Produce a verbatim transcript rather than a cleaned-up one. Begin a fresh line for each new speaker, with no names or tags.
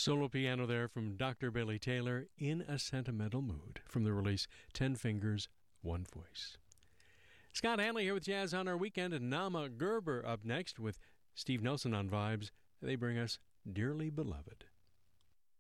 Solo piano there from Doctor Billy Taylor, In a Sentimental Mood, from the release Ten Fingers, One Voice. Scott Hanley here with Jazz on Our Weekend, and Nama Gerber up next with Steve Nelson on Vibes. They bring us Dearly Beloved.